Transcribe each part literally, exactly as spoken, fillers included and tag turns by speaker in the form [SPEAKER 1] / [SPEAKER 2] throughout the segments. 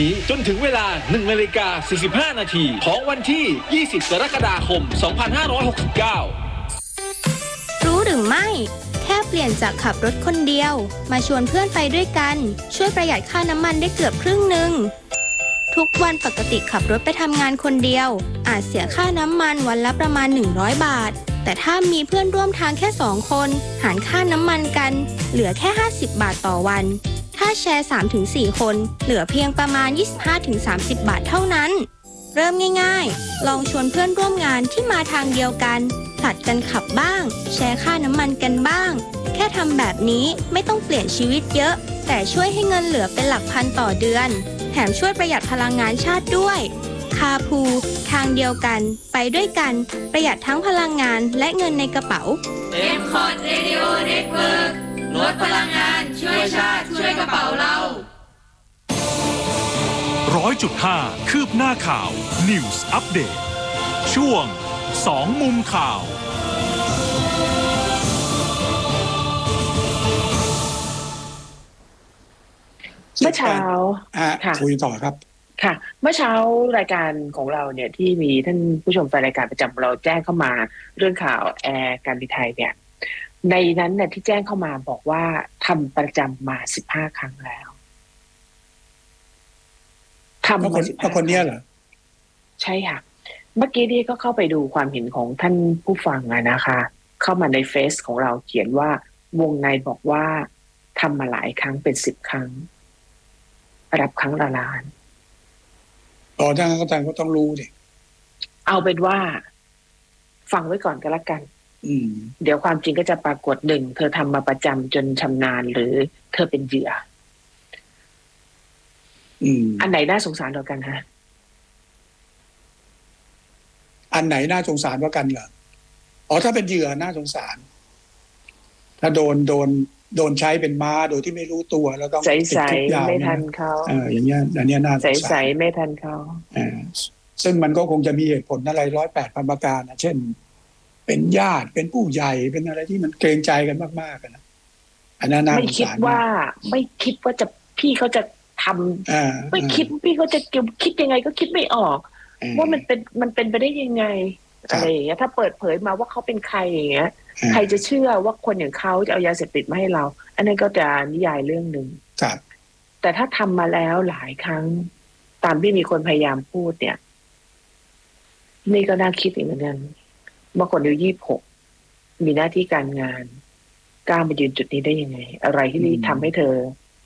[SPEAKER 1] นี้จนถึงเวลา หนึ่งนาฬิกาสี่สิบห้านาทีของวันที่ ยี่สิบ กรกฎาคม สองพันห้าร้อยหกสิบเก้า
[SPEAKER 2] รู้หรือไม่แค่เปลี่ยนจากขับรถคนเดียวมาชวนเพื่อนไปด้วยกันช่วยประหยัดค่าน้ำมันได้เกือบครึ่งหนึ่งทุกวันปกติขับรถไปทำงานคนเดียวอาจเสียค่าน้ำมันวันละประมาณหนึ่งร้อยบาทแต่ถ้ามีเพื่อนร่วมทางแค่สองคนหารค่าน้ำมันกันเหลือแค่ห้าสิบบาทต่อวันถ้าแชร์ สามถึงสี่ คนเหลือเพียงประมาณ ยี่สิบห้าถึงสามสิบ บาทเท่านั้นเริ่มง่ายๆลองชวนเพื่อนร่วมงานที่มาทางเดียวกันผลัดกันขับบ้างแชร์ค่าน้ำมันกันบ้างแค่ทำแบบนี้ไม่ต้องเปลี่ยนชีวิตเยอะแต่ช่วยให้เงินเหลือเป็นหลักพันต่อเดือนแถมช่วยประหยัดพลังงานชาติด้วยคาพูทางเดียวกันไปด้วยกันประหยัดทั้งพลังงานและเงินในกระเป๋า
[SPEAKER 3] เอ็ม คอร์ด Radio Network ลดพลังงานช่วยชาติช่วยกระเป๋าเรา
[SPEAKER 4] ร้อยจุดห้า คืบหน้าข่าว News Update ช่วงสองมุมข่าว
[SPEAKER 5] เมื่อเช้า
[SPEAKER 6] ค่ะคุยต่อครับ
[SPEAKER 5] ค่ะเมื่อเช้ารายการของเราเนี่ยที่มีท่านผู้ชมแฟนรายการประจำเราแจ้งเข้ามาเรื่องข่าวแอร์การบินไทยเนี่ยในนั้นเนี่ยที่แจ้งเข้ามาบอกว่าทำประจำมาสิบห้าครั้งแล้วทำมาสิบห้าคนนี้เหรอใช่ค่ะเมื่อกี้นี่ก็เข้าไปดูความเห็นของท่านผู้ฟังอะนะคะเข้ามาในเฟซของเราเขียนว่าวงในบอกว่าทำมาหลายครั้งเป็นสิบครั้งรับครั้งละล้าน
[SPEAKER 6] อ๋อถ้างั้นก็ต้องก็ต้องรู้ดิ
[SPEAKER 5] เอาเป็นว่าฟังไว้ก่อนก็แล้วกัน
[SPEAKER 6] อืม
[SPEAKER 5] เดี๋ยวความจริงก็จะปรากฏหนึ่งเธอทำมาประจำจนชำนาญหรือเธอเป็นเหยื่อ
[SPEAKER 6] อืม
[SPEAKER 5] อันไหนน่าสงสารกว่ากันฮะ
[SPEAKER 6] อันไหนน่าสงสารกว่ากันเหรออ๋อถ้าเป็นเหยื่อน่าสงสารถ้าโดนโดนโดนใช้เป็นม้าโดยที่ไม่รู้ตัวแล้วต้อง
[SPEAKER 5] ใส่ๆไม่ทันเขา
[SPEAKER 6] เอออย่างเงี้ยอันเนี้ยน่าสงสาร
[SPEAKER 5] ใส่ๆไม่ทันเขา
[SPEAKER 6] เออซึ่งมันก็คงจะมีเหตุผลอะไรร้อยแปดพันประการนะเช่นเป็นญาติเป็นผู้ใหญ่เป็นอะไรที่มันเกรงใจกันมากๆนะอันนั้นน่าสงสารไม่
[SPEAKER 5] คิดว่าไม่คิดว่าจะพี่เขาจะทำไม่คิดพี่เขาจะคิดยังไงก็คิดไม่ออกว่ามันเป็นมันเป็นไปได้ยังไงอะไรอย่างเงี้ยถ้าเปิดเผยมาว่าเขาเป็นใครอย่างเงี้ยใครจะเชื่อว่าคนอย่างเขาจะเอายาเสพติดมาให้เราอันนั้นก็จะนิยายเรื่องหนึ่งแต่ถ้าทำมาแล้วหลายครั้งตามที่มีคนพยายามพูดเนี่ยนี่ก็น่าคิดอีกเหมือนกันเมื่อคนอายุยี่สิบหกมีหน้าที่การงานกล้ามายืนจุดนี้ได้ยังไงอะไรที่นี่ทำให้เธอ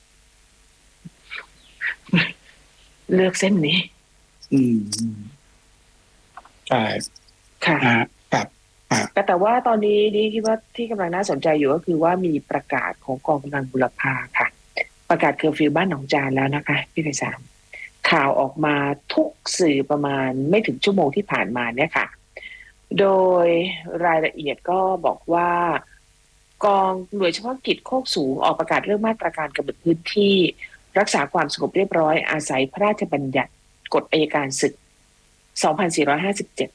[SPEAKER 5] เลือกเส้นนี้
[SPEAKER 6] อืมใช่
[SPEAKER 5] ค่ะ
[SPEAKER 6] ครับ
[SPEAKER 5] แต่แต่ว่าตอนนี้นี่คิดว่าที่กำลังน่าสนใจอยู่ก็คือว่ามีประกาศของกองกำลังบุรพาค่ะประกาศเคอร์ฟิวบ้านหนองจานแล้วนะคะพี่ไพศาลข่าวออกมาทุกสื่อประมาณไม่ถึงชั่วโมงที่ผ่านมาเนี่ยค่ะโดยรายละเอียดก็บอกว่ากองหน่วยเฉพาะกิจโคกสูงออกประกาศเรื่องมาตรการกำหนดพื้นที่รักษาความสงบเรียบร้อยอาศัยพระราชบัญญัติกฎอัยการศึกสองพันสี่ร้อยห้าสิบเจ็ด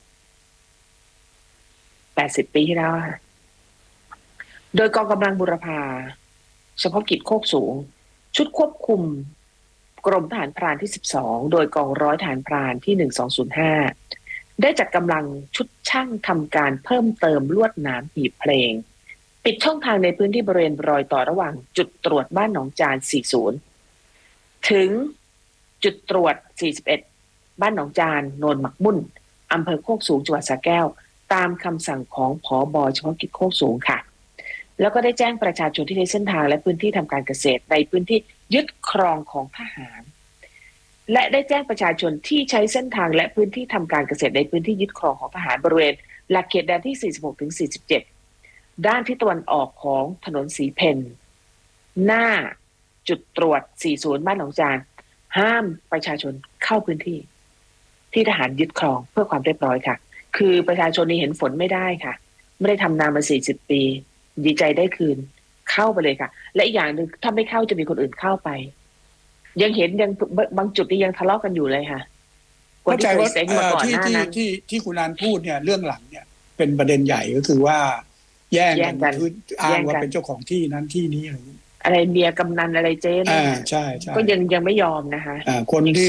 [SPEAKER 5] แปดสิบปีที่แล้วค่ะโดยกองกำลังบุรพาเฉพาะกิจโคกสูงชุดควบคุมกรมทหารพรานที่สิบสองโดยกองร้อยทหารพรานที่หนึ่งสองศูนย์ห้าได้จัดกำลังชุดช่างทำการเพิ่มเติมลวดหนามหีบเพลงปิดช่องทางในพื้นที่บริเวณรอยต่อระหว่างจุดตรวจบ้านหนองจานสี่สิบถึงจุดตรวจสี่สิบเอ็ดบ้านหนองจานโนนหมักมุ่นอำเภอโคกสูงจังหวัดสระแก้วตามคำสั่งของผบ.เฉพาะกิจโคกสูงค่ะแล้วก็ได้แจ้งประชาชนที่ในเส้นทางและพื้นที่ทำการเกษตรในพื้นที่ยึดครองของทหารและได้แจ้งประชาชนที่ใช้เส้นทางและพื้นที่ทำการเกษตรในพื้นที่ยึดครองของทหารบริเวณหลักเขตแดนที่สี่สิบหกถึงสี่สิบเจ็ดด้านที่ตะวันออกของถนนสีเพนหน้าจุดตรวจสี่สิบบ้านหนองจานห้ามประชาชนเข้าพื้นที่ที่ทหารยึดครองเพื่อความเรียบร้อยค่ะคือประชาชนนี่เห็นฝนไม่ได้ค่ะไม่ได้ทำนามาสี่สิบปีดีใจได้คืนเข้าไปเลยค่ะและอีกอย่างหนึ่งถ้าไม่เข้าจะมีคนอื่นเข้าไปยังเห็นยังบางจุดนี่ยังทะเลาะกันอยู่เลยค่ะ
[SPEAKER 6] เข้าใจว่าที่ที่ที่ที่คุณนันพูดเนี่ยเรื่องหลังเนี่ยเป็นประเด็นใหญ่ก็คือว่าแย่งกันคืออ้างว่าเป็นเจ้าของที่นั้นที่นี้อะไร
[SPEAKER 5] อะไรเมียกำนันอะไรเจ๊
[SPEAKER 6] อ่าใช่ใช่
[SPEAKER 5] ก็ยังยังไม่ยอมนะคะ
[SPEAKER 6] อ่าคนที่